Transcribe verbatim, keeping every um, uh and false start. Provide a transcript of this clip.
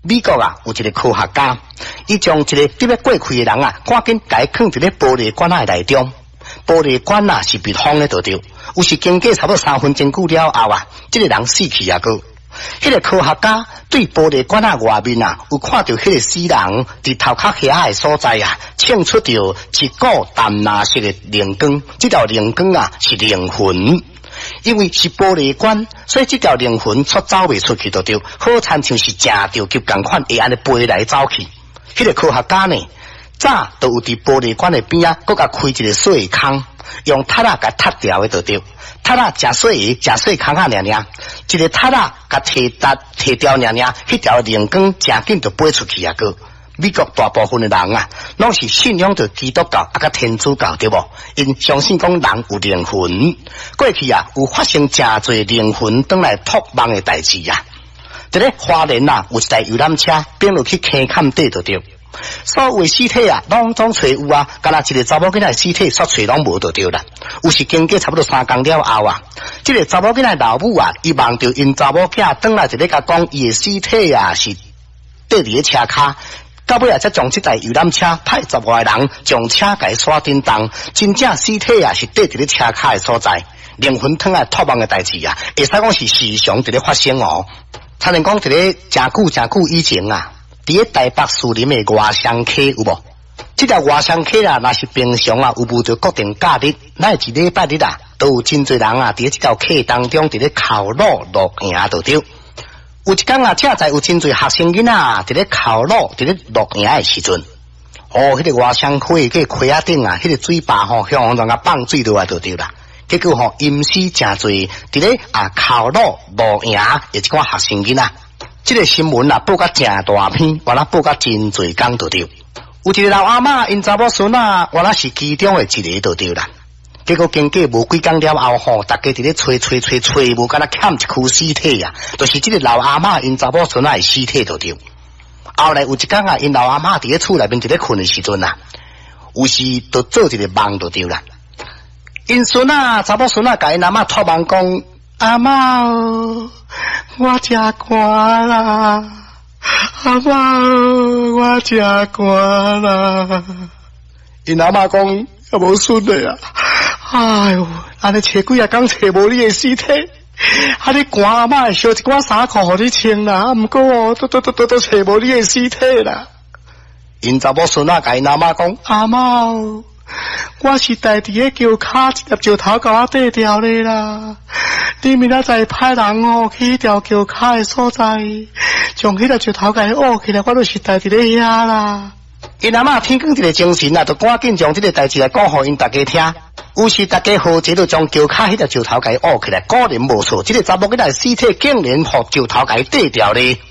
美国啊有一个科学家，伊将一个伫要过开的人啊，赶紧甲伊放伫咧玻璃管仔内中。玻璃管啊是密封的，就对。有时经过差不多三分钟久了后啊，这个人死去啊个。迄个科学家对玻璃管啊外面啊，有看到迄个死人伫头壳下的所在啊，沁出着一股淡蓝色的灵光。这条灵光啊是灵魂，因为是玻璃管，所以这条灵魂出走袂出去，就对。好参像是正着急共款会安尼飞来走去。迄个科学家呢，早都有伫玻璃管的边啊，搁甲开一个水坑，用塔啊甲踢掉的，就对。塔啊食水食水坑啊，尔尔，一个塔啊甲摕搭摕掉尔尔，迄条灵光真紧就飞出去啊个。美国大部分的人啊，拢是信仰着基督教啊甲天主教，对无？因相信讲人有灵魂，过去啊有发生真侪灵魂转来托梦的代志啊。伫咧花莲啊，有一台游览车变落去坑坎底就对。所有的尸体啊，拢总找有啊，干那一个查某囡仔尸体煞找拢无就对啦。有时经过差不多三工了后啊，这个查某囡仔老母啊，伊望着因查某囝转来一个甲讲，伊的尸体啊是缀伫咧车骹，到尾啊才将这台游览车派十外人将车甲伊刷叮当，真正尸体啊是缀伫咧车骹的所在，灵魂转来托梦的代志啊，会使讲是时常伫咧发生哦。才能讲伫咧真久真久以前啊。伫咧台北树林的外双溪有无？这条外双溪啊，若是平常啊，有无着固定假日，那一礼拜日啊，都有真侪人啊，伫咧这条溪当中，伫咧烤肉露营就对。有一天啊，正在有真侪学生囡仔啊，伫咧烤肉，伫咧露营的时阵，哦，迄、那个外双溪个溪仔顶啊，迄、那个水坝吼，向让啊放水落来就对啦。结果吼，阴死真侪伫咧啊烤肉露营的一寡学生囡仔。这个新闻啊，报甲真大篇，原来报甲真侪工就对。有一个老阿嬷，因查某孙啊，原来是其中的一个就对啦。结果经过无几工了后吼，大家伫咧吹吹吹吹，无敢若欠一具尸体啊，就是这个老阿嬷因查某孙啊的尸体就对。后来有一天啊，因老阿嬷伫咧厝内面伫咧困的时阵啊，有时就做一个梦就对啦。因孙啊，查某孙啊，甲因阿嬷托梦讲，阿嬷。我真寒啦，阿嬷，我真寒啦。因阿嬷讲也无顺的啊，哎呦，安尼找几啊工找无你的尸体，啊你寒阿嬷会烧一寡衫裤互你穿啦，毋过哦，都都都都都找无你的尸体啦。因查某孙仔甲因阿嬷讲，阿嬷。我是带伫个桥骹一粒石头甲我缀掉咧啦，你明仔载派人哦去迄条桥骹的所在，将迄粒石头甲伊挖起来，我就是带伫咧遐啦。因阿嬷天光一个精神啊，就赶紧将这个代志来讲互因大家听。有时大家好节就将桥骹迄粒石头甲伊挖起来，果然无错，这个查某囡仔尸体竟然互石头甲伊缀掉咧。